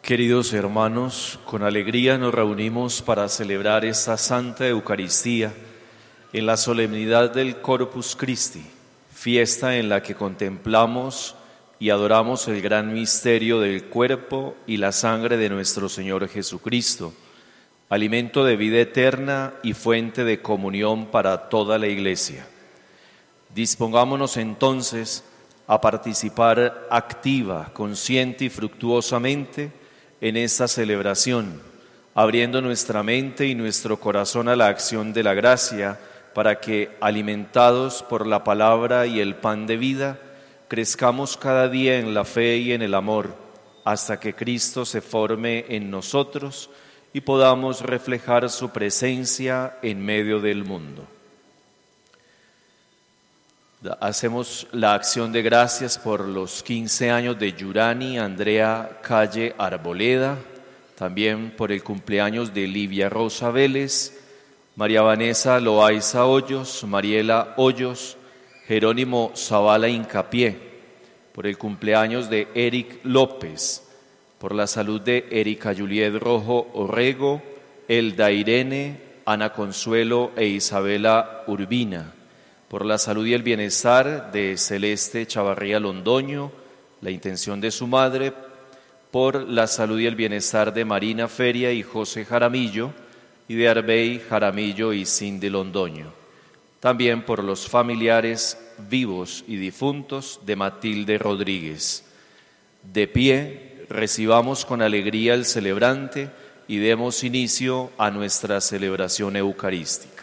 Queridos hermanos, con alegría nos reunimos para celebrar esta Santa Eucaristía en la solemnidad del Corpus Christi, fiesta en la que contemplamos y adoramos el gran misterio del cuerpo y la sangre de nuestro Señor Jesucristo, alimento de vida eterna y fuente de comunión para toda la Iglesia. Dispongámonos entonces a participar activa, consciente y fructuosamente en esta celebración, abriendo nuestra mente y nuestro corazón a la acción de la gracia, para que, alimentados por la palabra y el pan de vida, crezcamos cada día en la fe y en el amor, hasta que Cristo se forme en nosotros y podamos reflejar su presencia en medio del mundo. Hacemos la acción de gracias por los 15 años de Yurani Andrea Calle Arboleda, también por el cumpleaños de Livia Rosa Vélez, María Vanessa Loaiza Hoyos, Mariela Hoyos, Jerónimo Zavala Hincapié, por el cumpleaños de Eric López, por la salud de Erika Juliet Rojo Orrego, Elda Irene, Ana Consuelo e Isabela Urbina, por la salud y el bienestar de Celeste Chavarría Londoño, la intención de su madre, por la salud y el bienestar de Marina Feria y José Jaramillo, y de Arbey Jaramillo y Cindy Londoño. También por los familiares vivos y difuntos de Matilde Rodríguez. De pie, recibamos con alegría al celebrante y demos inicio a nuestra celebración eucarística.